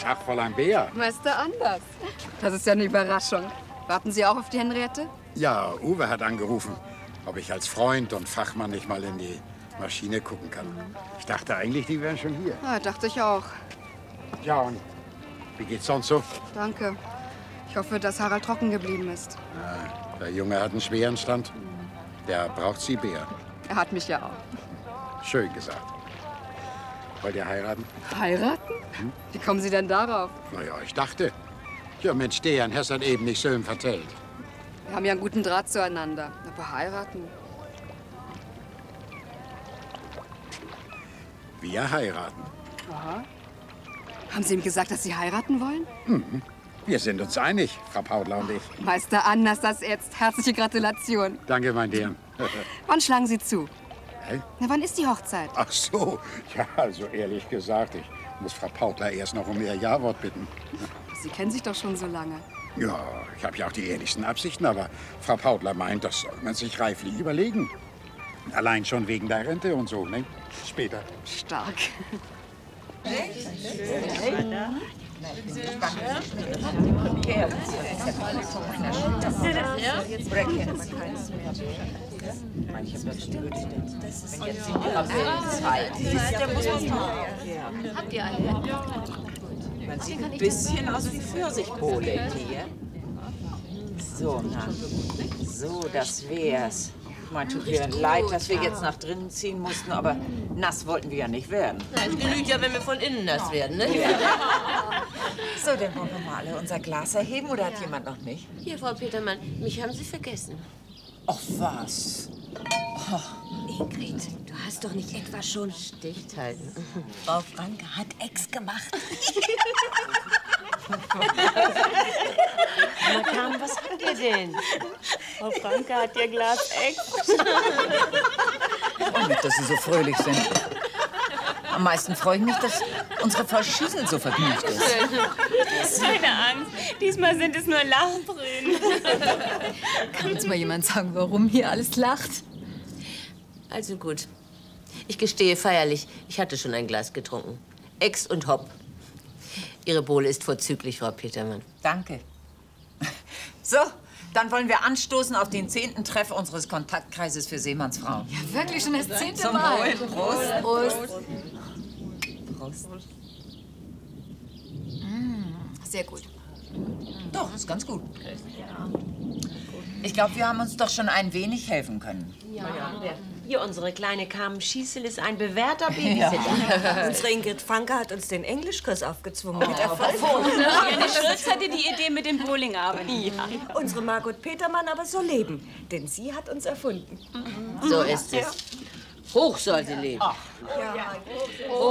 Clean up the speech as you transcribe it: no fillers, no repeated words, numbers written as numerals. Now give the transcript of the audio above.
Tag, Fräulein Beer. Meister Anders. Das ist ja eine Überraschung. Warten Sie auch auf die Henriette? Ja, Uwe hat angerufen, ob ich als Freund und Fachmann nicht mal in die Maschine gucken kann. Ich dachte eigentlich, die wären schon hier. Ja, dachte ich auch. Ja, und wie geht's sonst so? Danke. Ich hoffe, dass Harald trocken geblieben ist. Ja, der Junge hat einen schweren Stand. Der braucht Sie, Beer. Er hat mich ja auch. Schön gesagt. Wollt ihr heiraten? Heiraten? Wie kommen Sie denn darauf? Na ja, ich dachte. Ja, Mensch, der hast das eben nicht schön vertellt. Wir haben ja einen guten Draht zueinander. Aber heiraten? Wir heiraten. Aha. Haben Sie ihm gesagt, dass Sie heiraten wollen? Mhm. Wir sind uns einig, Frau Paudler und ich. Meister Anders, das jetzt. Herzliche Gratulation. Danke, mein Dear. Wann schlagen Sie zu? Hä? Na, wann ist die Hochzeit? Ach so. Ja, also ehrlich gesagt, ich muss Frau Paudler erst noch um ihr Ja-Wort bitten. Sie kennen sich doch schon so lange. Ja, ich habe ja auch die ehrlichsten Absichten, aber Frau Paudler meint, das soll man sich reiflich überlegen. Allein schon wegen der Rente und so, ne? Später. Stark. Habt ihr eine? Man sieht ein bisschen aus wie Pfirsichbowle hier. So, na. So, das wär's. Mein tut mir leid, dass wir jetzt nach drinnen ziehen mussten, aber nass wollten wir ja nicht werden. Na, es genügt ja, wenn wir von innen nass werden, ne? So, dann wollen wir mal alle unser Glas erheben, oder hat jemand noch nicht? Hier, Frau Petermann, mich haben Sie vergessen. Ach, was? Ingrid, du hast doch nicht etwa schon... Dicht halten. Frau Franke hat Ex gemacht. Madame, was habt ihr denn? Frau Franke hat ihr Glas Ex. Ich freue mich, dass Sie so fröhlich sind. Am meisten freue ich mich, dass unsere Frau Schüssel so vergnügt ist. Keine Angst, diesmal sind es nur Lachbrühen. Kann uns mal jemand sagen, warum hier alles lacht? Also gut. Ich gestehe feierlich, ich hatte schon ein Glas getrunken. Ex und Hopp. Ihre Bowle ist vorzüglich, Frau Petermann. Danke. So, dann wollen wir anstoßen auf den 10. Treff unseres Kontaktkreises für Seemannsfrauen. Ja, wirklich schon das 10. Zum Mal. Wohl. Prost. Prost. Prost. Sehr gut. Doch, ist ganz gut. Ich glaube, wir haben uns doch schon ein wenig helfen können. Ja. Hier, unsere kleine Carmen Schießel ist ein bewährter Babysitter. Unsere Ingrid Franke hat uns den Englischkurs aufgezwungen. Mit Erfolg. Eine Schürz hatte die Idee mit dem Bowlingabend. Ja. Unsere Margot Petermann aber so leben, denn sie hat uns erfunden. So ist es. Hoch soll sie leben.